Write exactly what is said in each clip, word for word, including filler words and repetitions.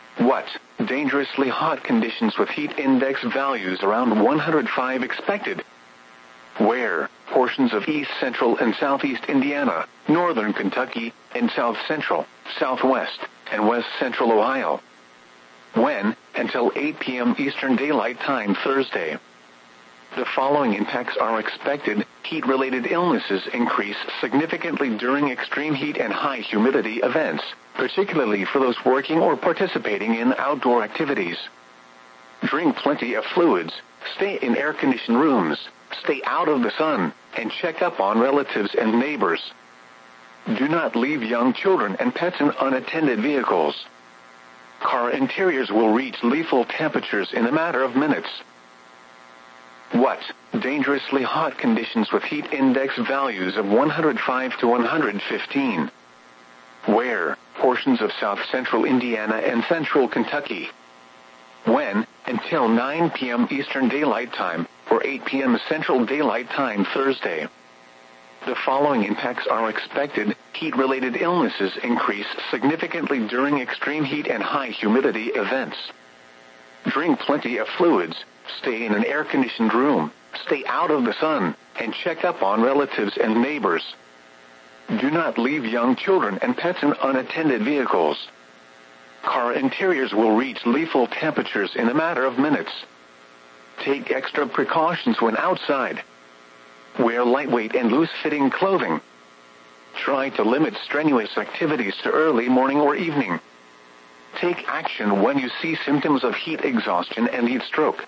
What? Dangerously hot conditions with heat index values around one hundred five expected. Where? Portions of east central and southeast Indiana, northern Kentucky, and south central, southwest, and west central Ohio. When? Until eight p m Eastern Daylight Time Thursday. The following impacts are expected. Heat-related illnesses increase significantly during extreme heat and high humidity events, particularly for those working or participating in outdoor activities. Drink plenty of fluids, stay in air-conditioned rooms, stay out of the sun, and check up on relatives and neighbors. Do not leave young children and pets in unattended vehicles. Car interiors will reach lethal temperatures in a matter of minutes. What? Dangerously hot conditions with heat index values of one hundred five to one hundred fifteen. Where? Portions of south central Indiana and central Kentucky. When? Until nine p m Eastern Daylight Time, or eight p m Central Daylight Time Thursday. The following impacts are expected. Heat-related illnesses increase significantly during extreme heat and high humidity events. Drink plenty of fluids, stay in an air-conditioned room, stay out of the sun, and check up on relatives and neighbors. Do not leave young children and pets in unattended vehicles. Car interiors will reach lethal temperatures in a matter of minutes. Take extra precautions when outside. Wear lightweight and loose-fitting clothing. Try to limit strenuous activities to early morning or evening. Take action when you see symptoms of heat exhaustion and heat stroke.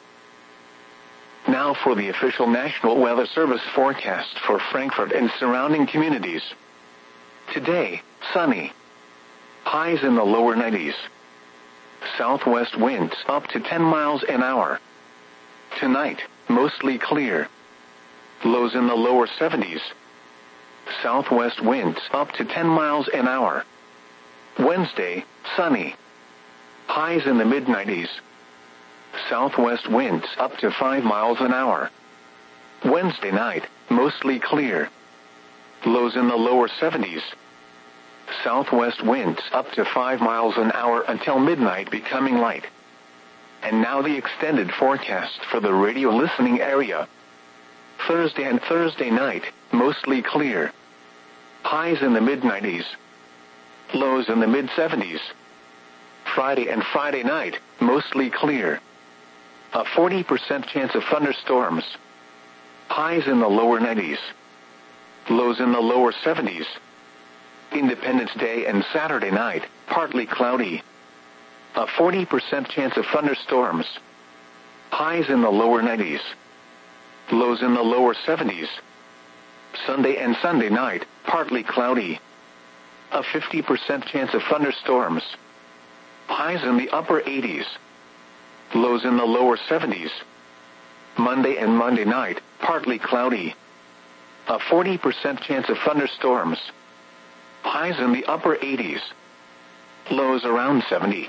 Now for the official National Weather Service forecast for Frankfort and surrounding communities. Today, sunny. Highs in the lower nineties. Southwest winds up to ten miles an hour. Tonight, mostly clear. Lows in the lower seventies. Southwest winds up to ten miles an hour. Wednesday, sunny. Highs in the mid nineties. Southwest winds up to five miles an hour. Wednesday night, mostly clear. Lows in the lower seventies. Southwest winds up to five miles an hour until midnight, becoming light. And now the extended forecast for the radio listening area. Thursday and Thursday night, mostly clear. Highs in the mid nineties. Lows in the mid seventies. Friday and Friday night, mostly clear. A forty percent chance of thunderstorms. Highs in the lower nineties. Lows in the lower seventies. Independence Day and Saturday night, partly cloudy. A forty percent chance of thunderstorms. Highs in the lower nineties. Lows in the lower seventies. Sunday and Sunday night, partly cloudy. A fifty percent chance of thunderstorms. Highs in the upper eighties. Lows in the lower seventies. Monday and Monday night, partly cloudy. A forty percent chance of thunderstorms. Highs in the upper eighties. Lows around seventy.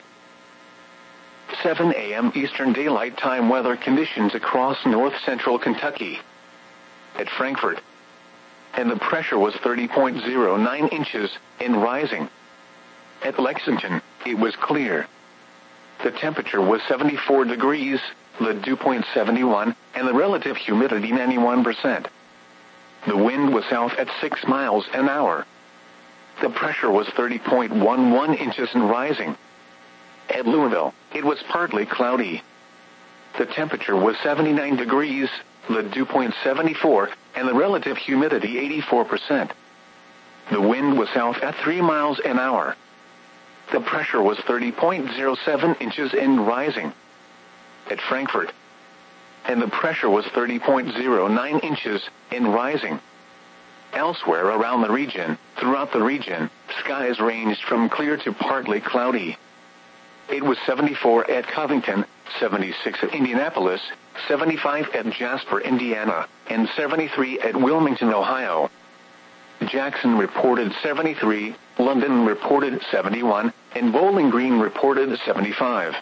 seven a m Eastern Daylight Time weather conditions across north central Kentucky. At Frankfort. And the pressure was thirty point zero nine inches, and rising. At Lexington, it was clear. The temperature was seventy-four degrees, the dew point seventy-one, and the relative humidity ninety-one percent. The wind was south at six miles an hour. The pressure was thirty point one one inches and rising. At Louisville, it was partly cloudy. The temperature was seventy-nine degrees, the dew point seventy-four, and the relative humidity eighty-four percent. The wind was south at three miles an hour. The pressure was thirty point zero seven inches and rising. At Frankfort. And the pressure was thirty point zero nine inches and rising. Elsewhere around the region, throughout the region, skies ranged from clear to partly cloudy. It was seventy-four at Covington, seventy-six at Indianapolis, seventy-five at Jasper, Indiana, and seventy-three at Wilmington, Ohio. Jackson reported seventy-three, London reported seventy-one, and Bowling Green reported seventy-five.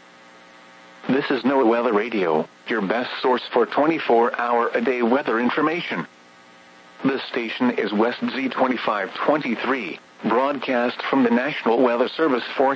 This is NOAA Weather Radio, your best source for twenty-four hour a day weather information. This station is West Z twenty-five twenty-three, broadcast from the National Weather Service forecast.